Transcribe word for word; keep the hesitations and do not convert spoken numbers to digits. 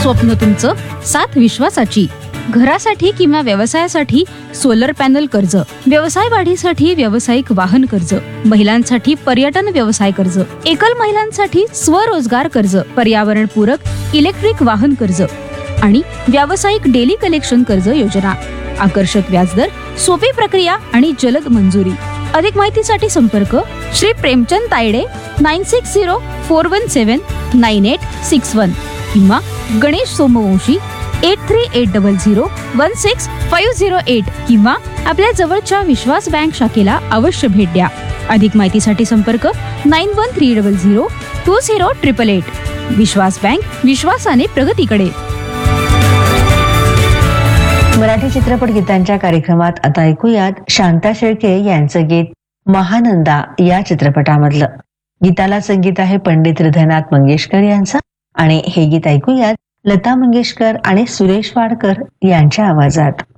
स्वप्न तुमचं, साथ विश्वासाची. घरासाठी किंवा व्यवसायासाठी सोलर पॅनल कर्ज, व्यवसाय वाढीसाठी व्यावसायिक वाहन कर्ज, महिलांसाठी पर्यटन व्यवसाय कर्ज, एकल महिलांसाठी स्वरोजगार कर्ज, पर्यावरण पूरक इलेक्ट्रिक वाहन कर्ज आणि व्यावसायिक डेली कलेक्शन कर्ज योजना. आकर्षक व्याजदर, सोपी प्रक्रिया आणि जलद मंजुरी. अधिक माहितीसाठी संपर्क Shri Premchand Tayde nine six zero four one सेवन नाईन एट सिक्स वन किंवा Ganesh Somvanshi eight three eight double zero one six five zero eight किंवा आपल्या जवळच्या विश्वास बँक शाखेला अवश्य भेट द्या. अधिक माहितीसाठी संपर्क nine one three double zero to zero triple eight. Vishwas bank, विश्वासाने प्रगतीकडे. मराठी चित्रपट गीतांच्या कार्यक्रमात आता ऐकूयात शांता शेळके यांचं गीत महानंदा या चित्रपटामधलं. गीताला संगीत आहे पंडित हृदयनाथ मंगेशकर यांचं आणि हे गीत ऐकूयात लता मंगेशकर आणि सुरेश वाडकर यांच्या आवाजात.